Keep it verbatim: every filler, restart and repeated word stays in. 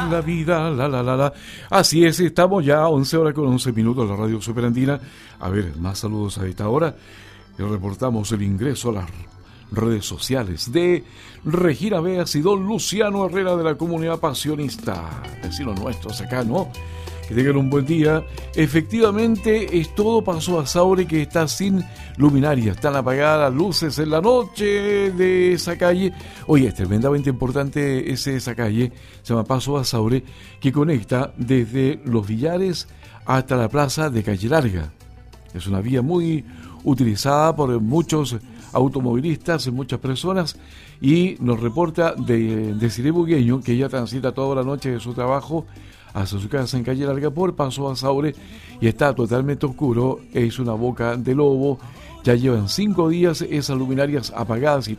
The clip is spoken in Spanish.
la vida, la la la la. Así es, estamos ya a once horas con once minutos en la radio Superandina. A ver, más saludos a esta hora. Y reportamos el ingreso a las redes sociales de Regina Beas y don Luciano Herrera de la comunidad pasionista. Vecinos nuestros acá, ¿no? Que tengan un buen día. Efectivamente, es todo Paso Basauri que está sin luminaria. Están apagadas las luces en la noche de esa calle. Oye, es tremendamente importante ese, esa calle. Se llama Paso Basauri, que conecta desde Los Villares hasta la plaza de Calle Larga. Es una vía muy utilizada por muchos automovilistas, muchas personas, y nos reporta de, de Cire Bugueño que ella transita toda la noche de su trabajo hacia su casa en Calle Larga por Paso Basauri y está totalmente oscuro. Es una boca de lobo. Ya llevan cinco días esas luminarias apagadas y